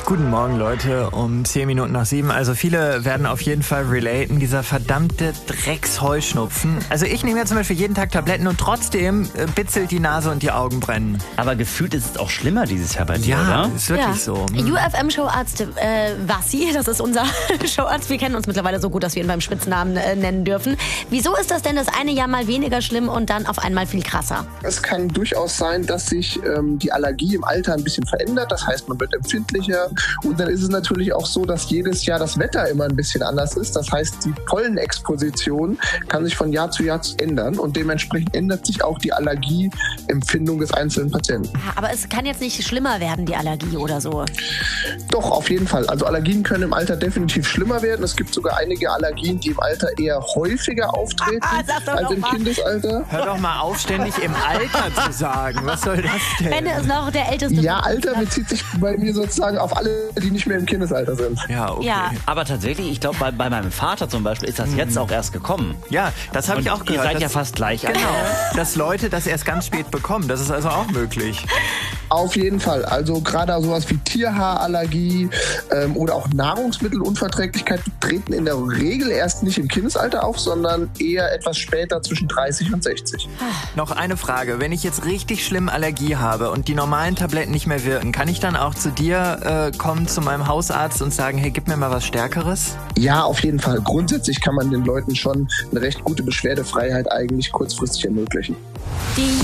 Guten Morgen, Leute, um 10 Minuten nach 7. Also viele werden auf jeden Fall relaten, dieser verdammte Drecksheuschnupfen. Also ich nehme ja zum Beispiel jeden Tag Tabletten und trotzdem bitzelt die Nase und die Augen brennen. Aber gefühlt ist es auch schlimmer dieses Jahr bei dir, Ja, oder? ist wirklich so. UFM-Showarzt Wassi, das ist unser Showarzt. Wir kennen uns mittlerweile so gut, dass wir ihn beim Spitznamen nennen dürfen. Wieso ist das denn das eine Jahr mal weniger schlimm und dann auf einmal viel krasser? Es kann durchaus sein, dass sich die Allergie im Alter ein bisschen verändert. Das heißt, man wird empfindlicher. Und dann ist es natürlich auch so, dass jedes Jahr das Wetter immer ein bisschen anders ist. Das heißt, die Pollenexposition kann sich von Jahr zu Jahr ändern. Und dementsprechend ändert sich auch die Allergieempfindung des einzelnen Patienten. Aber es kann jetzt nicht schlimmer werden, die Allergie oder so. Doch, auf jeden Fall. Also Allergien können im Alter definitiv schlimmer werden. Es gibt sogar einige Allergien, die im Alter eher häufiger auftreten als im Kindesalter. Hör doch mal auf, ständig im Alter zu sagen. Was soll das denn? Benne ist noch der Älteste. Ja, Alter bezieht sich bei mir sozusagen auf alle, die nicht mehr im Kindesalter sind. Ja, okay. Ja. Aber tatsächlich, ich glaube, bei meinem Vater zum Beispiel ist das jetzt auch erst gekommen. Ja, das habe ich auch gehört. Ihr seid ja dass- fast gleich alt. Genau, dass Leute das erst ganz spät bekommen. Das ist also auch möglich. Auf jeden Fall. Also gerade sowas wie Tierhaarallergie oder auch Nahrungsmittelunverträglichkeit treten in der Regel erst nicht im Kindesalter auf, sondern eher etwas später zwischen 30 und 60. Noch eine Frage. Wenn ich jetzt richtig schlimm Allergie habe und die normalen Tabletten nicht mehr wirken, kann ich dann auch zu dir kommen, zu meinem Hausarzt und sagen, hey, gib mir mal was Stärkeres? Ja, auf jeden Fall. Grundsätzlich kann man den Leuten schon eine recht gute Beschwerdefreiheit eigentlich kurzfristig ermöglichen. Die